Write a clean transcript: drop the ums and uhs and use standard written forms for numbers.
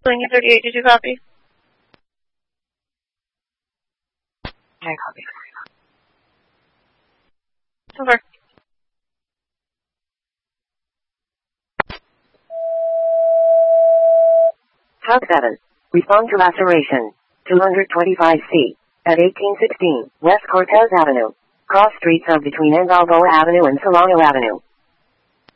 Pennsylvania 38, did you copy? I copy. Over. Hub 7. Respond to laceration. 225C. At 1816 West Cortez Avenue. Cross streets of between Balboa Avenue and Solano Avenue.